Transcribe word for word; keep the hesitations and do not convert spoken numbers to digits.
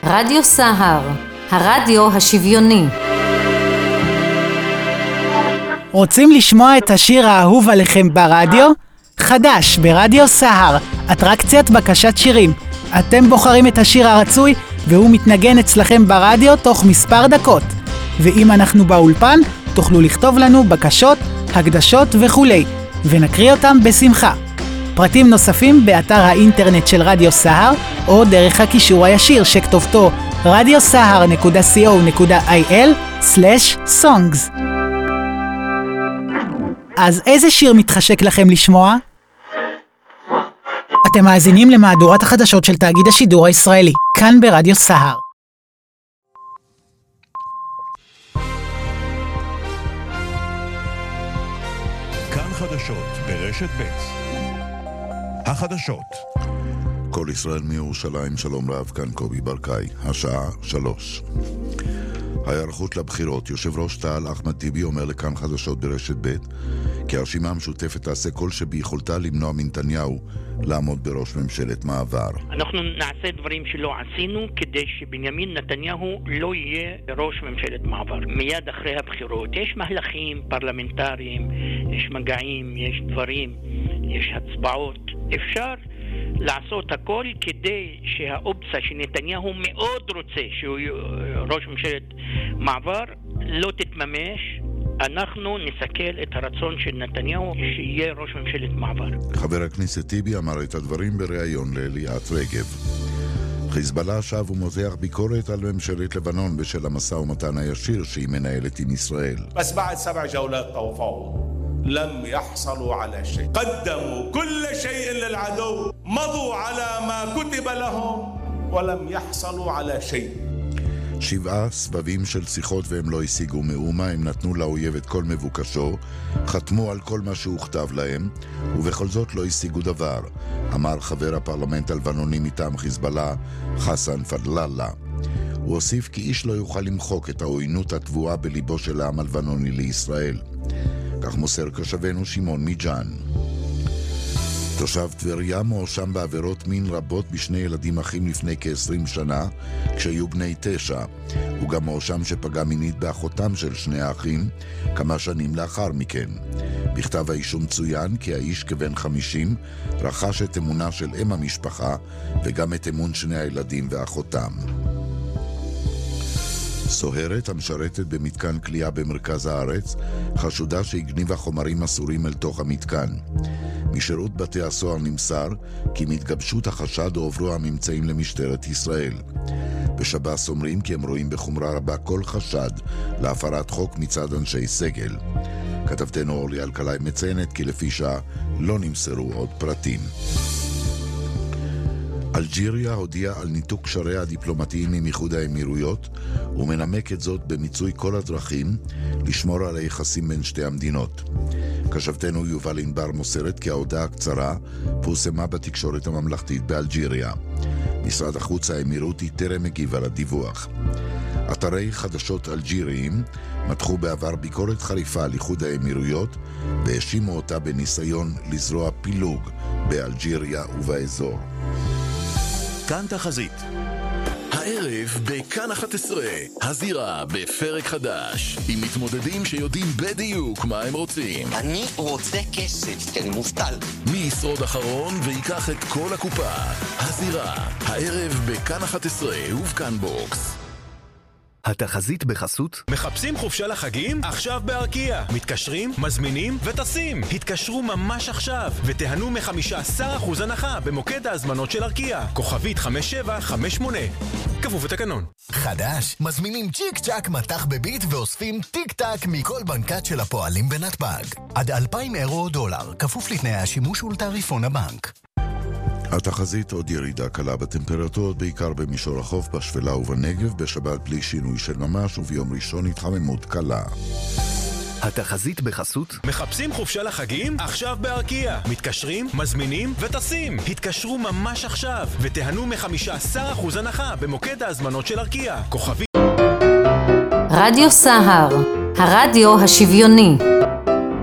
רדיו סהר, הרדיו השוויוני. רוצים לשמוע את השיר האהוב עליכם ברדיו? חדש ברדיו סהר, אטרקציית בקשת שירים. אתם בוחרים את השיר הרצוי והוא מתנגן אצלכם ברדיו תוך מספר דקות. ואם אנחנו באולפן, תוכלו לכתוב לנו בקשות, הקדשות וכולי, ונקריא אותם בשמחה. פרטים נוספים באתר האינטרנט של רדיו סהר, או דרך הקישור הישיר שכתובתו רדיו סהר נקודה סי או נקודה איי אל סלש סונגס. אז איזה שיר מתחשק לכם לשמוע? אתם מאזינים למהדורת החדשות של תאגיד השידור הישראלי, כאן ברדיו סהר. כאן חדשות ברשת ב'. החדשות. כל ישראל מירושלים, שלום רב, כאן קובי ברקאי, השעה שלוש. ההיערכות לבחירות. יושב ראש תע"ל אחמד טיבי אומר לכאן חדשות ברשת ב' כי הרשימה המשותפת תעשה כל שביכולתה למנוע מנתניהו לעמוד בראש ממשלת מעבר. אנחנו נעשה דברים שלא עשינו כדי שבנימין נתניהו לא יהיה ראש ממשלת מעבר. מיד אחרי הבחירות יש מהלכים פרלמנטריים, יש מגעים, יש דברים, יש הצבעות. אפשר לעשות הכל כדי שהאופציה שנתניהו מאוד רוצה שהוא ראש ממשלת מעבר לא תתממש. אנחנו נסכל את הרצון של נתניהו שיהיה ראש ממשלת מעבר. חבר הכנסת טיבי אמר את הדברים בריאיון לאליית רגב. חיזבאללה שב ומותח ביקורת על ממשלת לבנון בשל המשא ומתן הישיר שהיא מנהלת עם ישראל. بس بعد سبع جولات تفاوض لم يحصلوا على شيء. قدموا كل شيء للعدو، مضوا على ما كتب لهم ولم يحصلوا على شيء. שבעה סבבים של שיחות והם לא השיגו מאומה. הם נתנו לאויב את כל מבוקשו, חתמו על כל מה שהוכתב להם, ובכל זאת לא השיגו דבר, אמר חבר הפרלמנט הלבנוני מטעם חיזבאללה חסן פדלאללה. הוא הוסיף כי איש לא יוכל למחוק את העוינות התבואה בליבו של העם הלבנוני לישראל. כך מוסר קשבנו שמעון מג'אן. תושב טבריה מואשם בעבירות מין רבות בשני ילדים אחים לפני כ-עשרים שנה, כשהיו בני תשע. הוא גם מואשם שפגע מינית באחותם של שני האחים כמה שנים לאחר מכן. בכתב האישום צוין כי האיש כבן חמישים רכש את אמונה של אם המשפחה וגם את אמון שני הילדים ואחותם. סוהרת המשרתת במתקן כליאה במרכז הארץ חשודה שהגניבה חומרים אסורים אל תוך המתקן. משירות בתי הסוהר נמסר כי מתגבשות החשד הועברו הממצאים למשטרת ישראל. בשב"ס אומרים כי הם רואים בחומרה רבה כל חשד להפרת חוק מצד אנשי סגל. כתבתנו אורלי אלקלעי מציינת כי לפי שעה לא נמסרו עוד פרטים. אלג'יריה הודיעה על ניתוק קשריה הדיפלומטיים עם איחוד האמירויות ומנמקת זאת במיצוי כל הדרכים לשמור על היחסים בין שתי המדינות. כתבתנו יובל ענבר מוסרת כי ההודעה הקצרה פורסמה בתקשורת הממלכתית באלג'יריה. משרד החוץ האמירותי טרם הגיב על הדיווח. אתרי חדשות אלג'יריים מתחו בעבר ביקורת חריפה על איחוד האמירויות והאשימו אותה בניסיון לזרוע פילוג באלג'יריה ובאזור. כאן תחזית. הערב בכאן אחת עשרה, הזירה בפרק חדש, עם מתמודדים שיודעים בדיוק מה הם רוצים. אני רוצה כסף, כי אני מובטל. מי ישרוד אחרון ויקח את כל הקופה. הזירה, הערב בכאן אחת עשרה ובכאן בוקס. התחזית בחסות. מחפשים חופשה לחגים? עכשיו בארקיע. מתקשרים, מזמינים וטסים. התקשרו ממש עכשיו ותיהנו מ-חמישה עשר אחוז הנחה במוקד ההזמנות של ארקיע. כוכבית חמש שבע חמש שמונה. כפוף לתקנון. חדש, מזמינים צ'יק צ'ק מתח בביט ואוספים טיק טק מכל בנקת של הפועלים בנתב"ג. עד אלפיים אירו או דולר, כפוף לתנאי השימוש ולתעריפון הבנק. התחזית עוד ירידה קלה בטמפרטורות, בעיקר במישור החוף, בשפלה ובנגב, בשבת בלי שינוי של ממש, וביום ראשון התחממות קלה. התחזית בחסות. מחפשים חופשה לחגים? עכשיו בארקיע. מתקשרים, מזמינים וטסים. התקשרו ממש עכשיו ותיהנו מ-חמישה עשר אחוז הנחה במוקד ההזמנות של ארקיע. כוכבי. רדיו סהר, הרדיו השוויוני.